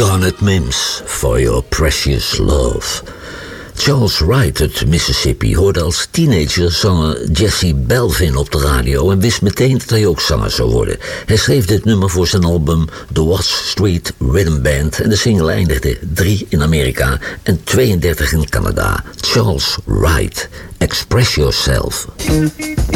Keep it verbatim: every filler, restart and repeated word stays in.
Garnet Mims, For Your Precious Love. Charles Wright uit Mississippi hoorde als teenager zanger Jesse Belvin op de radio en wist meteen dat hij ook zanger zou worden. Hij schreef dit nummer voor zijn album The Watts Street Rhythm Band en de single eindigde drie in Amerika en tweeëndertig in Canada. Charles Wright, Express Yourself.